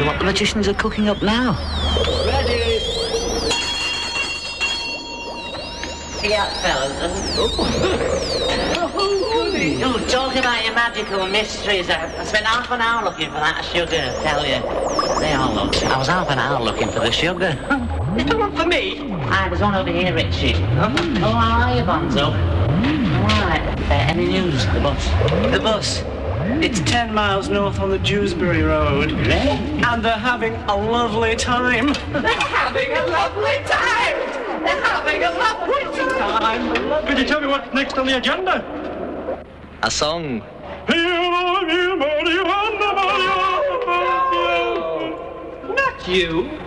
wonder what the magicians are cooking up now. Ready. Yeah, fellas. Oh, talk about your magical mysteries. I spent half an hour looking for that sugar, I tell you. They all look. I was half an hour looking for the sugar. Is there one for me? There's one over here, Richie. Oh, how are you, Bonzo? All right. Any news? The bus? The bus. It's 10 miles north on the Dewsbury Road. Really? And they're having a lovely time. They're having a lovely time! They're having a lovely time! Could you tell me what's next on the agenda? A song. Not you.